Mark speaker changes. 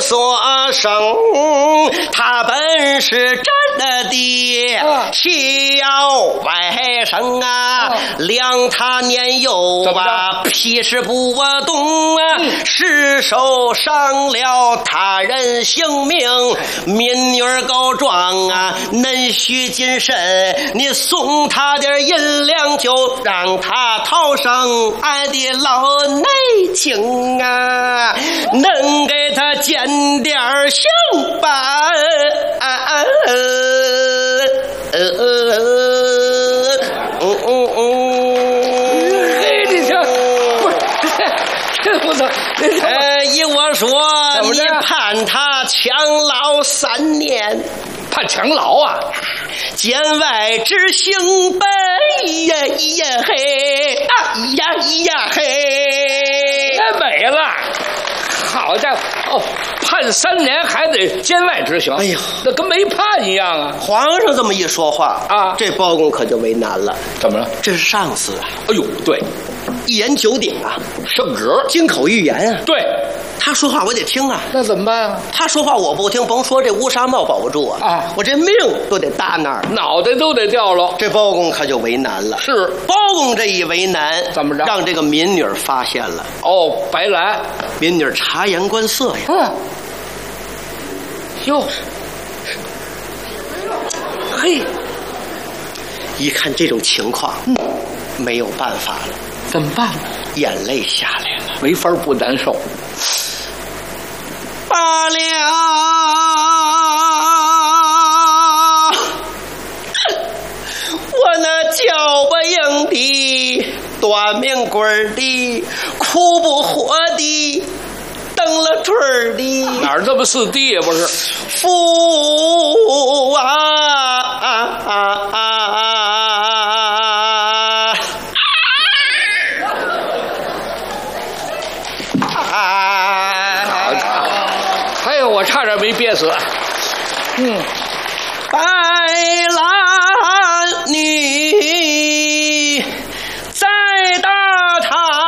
Speaker 1: 所生，他本是真的小外甥啊，量他年幼啊，屁事不懂啊，失手伤了他人性命，民女告状啊，恁需谨慎，你送他点银两就让他逃生俺的老内情啊，能给他减点刑吧？依我说，你判他强劳3年，
Speaker 2: 判强劳啊，
Speaker 1: 监外执行本呀嘿，呀嘿，
Speaker 2: 太美了！好家伙，哦，判3年还得监外执行，
Speaker 1: 哎呀，
Speaker 2: 那跟没判一样啊！
Speaker 1: 皇上这么一说话
Speaker 2: 啊，
Speaker 1: 这包公可就为难了。
Speaker 2: 怎么了？
Speaker 1: 这是上司啊！
Speaker 2: 哎呦，对，
Speaker 1: 一言九鼎啊，
Speaker 2: 圣旨，
Speaker 1: 金口玉言啊。
Speaker 2: 对，
Speaker 1: 他说话我得听啊。
Speaker 2: 那怎么办啊？
Speaker 1: 他说话我不听，甭说这乌纱帽保不住啊！
Speaker 2: 啊，
Speaker 1: 我这命都得搭那儿，
Speaker 2: 脑袋都得掉了。
Speaker 1: 这包公可就为难了。
Speaker 2: 是，
Speaker 1: 包公这一为难，
Speaker 2: 怎么着？
Speaker 1: 让这个民女发现了。
Speaker 2: 哦，白来。
Speaker 1: 民女察言观色呀。
Speaker 2: 哟，嘿，
Speaker 1: 一看这种情况，没有办法了。
Speaker 2: 怎么办？
Speaker 1: 眼泪下来了，
Speaker 2: 没法不难受。
Speaker 1: 罢了，我那叫不应的短命鬼的，哭不活的，蹬了腿儿的，
Speaker 2: 哪儿这么4弟呀？不是
Speaker 1: 父啊！
Speaker 2: 哎呦，我差点没憋死。